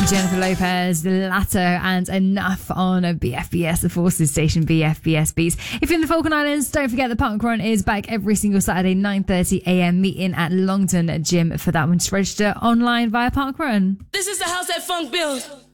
Jennifer Lopez, Lato, and Enough on a BFBS, the Forces station BFBS Beats. If you're in the Falkland Islands, don't forget the Punk Run is back every single Saturday, 9:30am. Meet in at Longton Gym for that one. Just register online via Park Run. This is the house that funk built.